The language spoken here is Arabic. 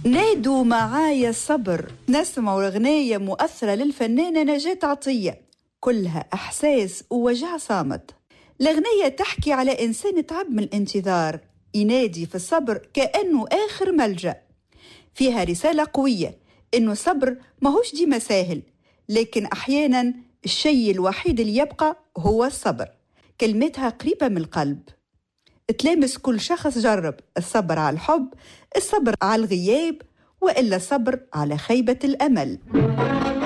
نادوا معايا الصبر، نسمعوا أغنية مؤثرة للفنانة نجاة عطية كلها إحساس ووجع صامت. الأغنية تحكي على إنسان تعب من الانتظار، ينادي في الصبر كأنه آخر ملجأ. فيها رسالة قوية إنه الصبر ماهوش ديما ساهل، لكن أحيانا الشيء الوحيد اللي يبقى هو الصبر. كلمتها قريبة من القلب، تلامس كل شخص جرب الصبر على الحب، الصبر على الغياب، وإلا الصبر على خيبة الأمل.